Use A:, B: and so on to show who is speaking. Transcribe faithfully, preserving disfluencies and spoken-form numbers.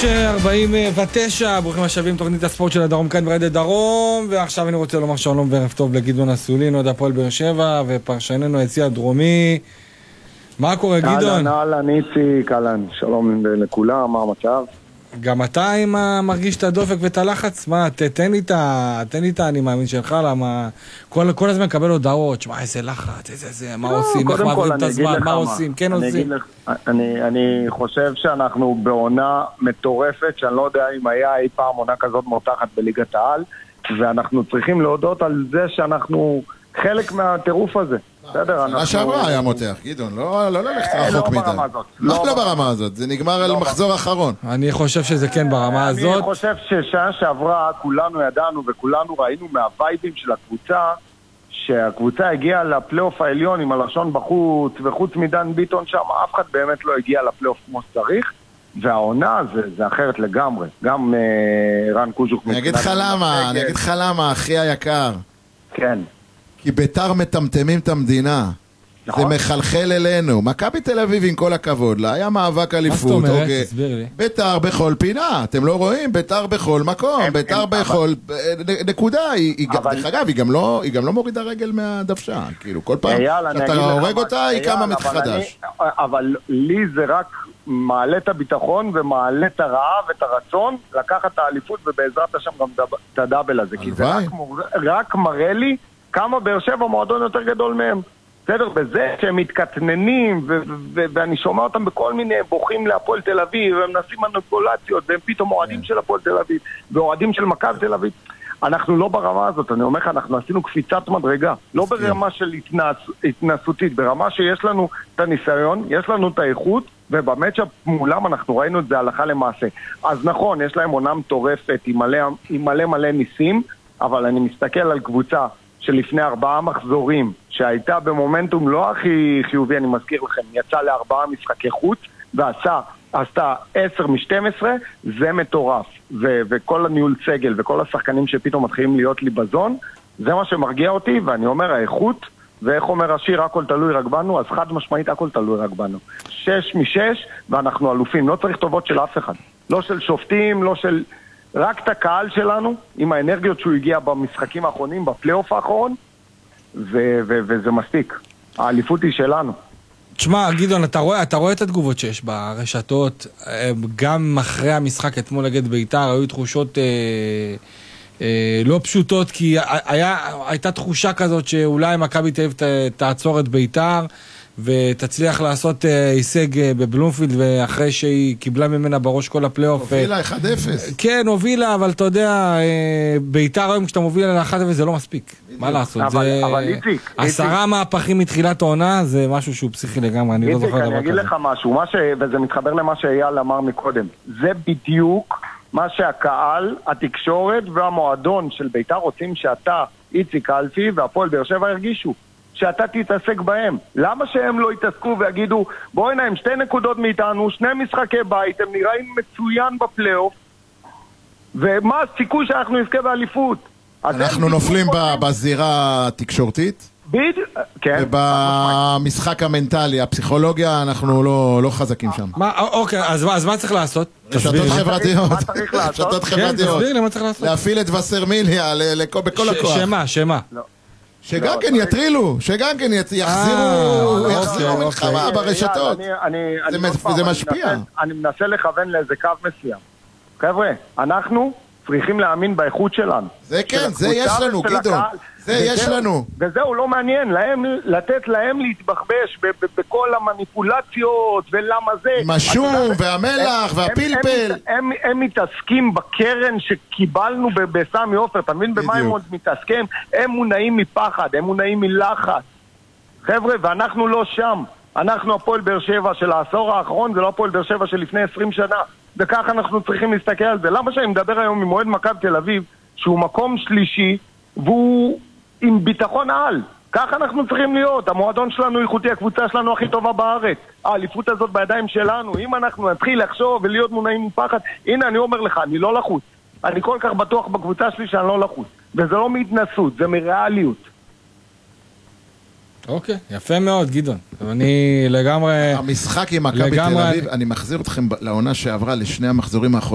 A: שש ארבעים ותשע, ברוכים השבים, תוכנית הספורט של הדרום כאן ברדיו דרום. ועכשיו אני רוצה לומר שלום וערב טוב לגדעון אסולין, עוד הפועל באר שבע, ופרשננו היציע הדרומי. מה קורה גדעון?
B: אהלן, אהלן, איציק, אהלן, שלום לכולם, מה המצב?
A: גם אתה עם מרגיש את הדופק ואת הלחץ? מה, תן לי את ה... תן לי את האני מאמין שלך, למה כל, כל הזמן מקבל הודעות, שמה, איזה לחץ, איזה זה, מה עושים, איך מעברים את הזמן, מה עושים, כן עושים?
B: אני, אני חושב שאנחנו בעונה מטורפת, שאני לא יודע אם היה אי פעם עונה כזאת מותחת בליגת העל, ואנחנו צריכים להודות על זה שאנחנו חלק מהטירוף הזה.
C: מה שעברה היה מותח, גדעון, לא ללכת רחוק מדי. לא ברמה הזאת, זה נגמר על מחזור אחרון.
A: אני חושב שזה כן ברמה הזאת.
B: אני חושב ששעה שעברה כולנו ידענו וכולנו ראינו מהווייבים של הקבוצה, שהקבוצה הגיעה לפלייאוף העליון עם הלשון בחוץ, וחוץ מדן ביטון שם אף אחד באמת לא הגיע לפלייאוף כמו שצריך, והעונה זה אחרת לגמרי. גם רן קוז'וק...
C: אני אגיד לך למה, אני אגיד לך למה, אחי היקר.
B: כן.
C: כי ביתר מטמטמים את המדינה. נכון? זה מחלחל אלינו. מכבי תל אביב עם כל הכבוד לה, היה מאבק אליפות. מה זאת אומרת? תסביר לי. ביתר בכל פינה, אתם לא רואים? ביתר בכל מקום, הם, ביתר הם, בכל... אבל... נקודה, היא, אבל... דרך אגב, היא גם, לא, היא גם לא מורידה רגל מהדוושה. כאילו, כל פעם שאתה הורג אותה, היא קמה מחדש.
B: אני, אבל לי זה רק מעלה את הביטחון ומעלה את הרעב ואת הרצון לקחת את האליפות, ובעזרת השם גם את הדאבל הזה. כי זה רק, רק מראה לי כמה באר שבע מועדון יותר גדול מהם. בסדר, בזה שהם מתקטננים, ו- ו- ואני שומע אותם בכל מיני בוכים להפועל תל אביב, והם נעשים מניפולציות, והם פתאום אוהדים של הפועל תל אביב, ואוהדים של מכבי תל אביב. אנחנו לא ברמה הזאת, אני אומר לך, אנחנו עשינו קפיצת מדרגה, לא ברמה של התנס, התנסותית, ברמה שיש לנו את הניסיון, יש לנו את האיכות, ובאמת שמולם אנחנו ראינו את זה הלכה למעשה. אז נכון, יש להם עונה מטורפת, עם מלא, עם מלא מלא ניסים, אבל אני מסתכל על קבוצה שלפני ארבעה מחזורים, שהייתה במומנטום לא הכי חיובי, אני מזכיר לכם, יצא לארבעה משחקי חוץ, ועשה, עשתה עשר משתים עשרה, זה מטורף. ו- וכל הניהול סגל וכל השחקנים שפתאום מתחילים להיות לי בזון, זה מה שמרגיע אותי, ואני אומר, האיכות, ואיך אומר השיר, הכל תלוי רק בנו, אז חד משמעית, הכל תלוי רק בנו. שש משש, ואנחנו אלופים, לא צריך טובות של אף אחד. לא של שופטים, לא של... רק את הקהל שלנו, עם האנרגיות שהוא הגיע במשחקים האחרונים, בפלייאוף האחרון, ו- ו- וזה מספיק. האליפות היא שלנו.
A: תשמע, גדעון, אתה רואה, אתה רואה את התגובות שיש ברשתות, גם אחרי המשחק אתמול נגד ביתר, היו תחושות אה, אה, לא פשוטות, כי היה, הייתה תחושה כזאת שאולי מכבי תל אביב תעצור את ביתר, ותצליח לעשות הישג בבלומפילד, ואחרי שהיא קיבלה ממנה בראש כל הפלייאוף.
C: הובילה אחד אפס.
A: כן, הובילה, אבל אתה יודע, ביתר היום כשאתה מוביל על אחד אפס זה לא מספיק. מה לעשות?
B: אבל איציק.
A: עשרה מהפכים מתחילת העונה, זה משהו שהוא פסיכי לגמרי, אני לא זוכר דבר כזה.
B: אני אגיד לך משהו, וזה מתחבר למה שאייל אמר מקודם. זה בדיוק מה שהקהל, התקשורת והמועדון של ביתר רוצים שאתה, איציק אלפי, והפועל באר שבע הרגישו. שאתה תתעסק בהם. למה שהם לא יתעסקו ויגידו, בואי הנה, הם שתי נקודות מאיתנו, שני משחקי בית, הם נראים מצוין בפלייאוף, ומה הסיכוי שאנחנו נזכה באליפות?
C: אנחנו נופלים בזירה התקשורתית,
B: כן.
C: ובמשחק המנטלי, הפסיכולוגיה, אנחנו לא חזקים שם.
A: אוקיי, אז מה צריך לעשות?
C: רשתות חברתיות.
B: מה צריך לעשות?
C: רשתות חברתיות.
A: תסביר לי מה צריך לעשות.
C: להפעיל את וסרמיליה בכל הכוח.
A: שמה, שמה?
B: לא.
C: שגם כן יטרילו, שגם כן יחזירו, יחזירו מלחמה ברשתות. זה משפיע.
B: אני מנסה לכוון לאיזה קו מסוים. חבר'ה, אנחנו צריכים להאמין באיכות שלנו.
C: זה כן, זה יש לנו, גדעון. זה יש לנו.
B: וזהו, לא מעניין, לתת להם להתבחבש בכל המניפולציות ולמה זה.
C: עם השום והמלח והפלפל.
B: הם מתעסקים בקרן שקיבלנו בסמי עופר, אתה מבין במה הם מתעסקים? הם מונעים מפחד, הם מונעים מלחץ. חבר'ה, ואנחנו לא שם. אנחנו הפועל באר שבע של העשור האחרון, זה לא הפועל באר שבע של לפני עשרים שנה. וכך אנחנו צריכים להסתכל על זה. למה שאני מדבר היום עם מועד מכבי תל אביב, שהוא מקום שלישי, והוא עם ביטחון על. כך אנחנו צריכים להיות. המועדון שלנו איכותי, הקבוצה שלנו הכי טובה בארץ. האליפות הזאת בידיים שלנו. אם אנחנו נתחיל לחשוב ולהיות מונעים מפחד, הנה אני אומר לך, אני לא לחוץ. אני כל כך בטוח בקבוצה שלי שאני לא לחוץ. וזה לא מהתנסות, זה מריאליות.
A: אוקיי, יפה מאוד, גדעון. אני לגמרי...
C: המשחק עם מכבי תל אביב, אני מחזיר אתכם לעונה שעברה לשני המחזורים האחרונים.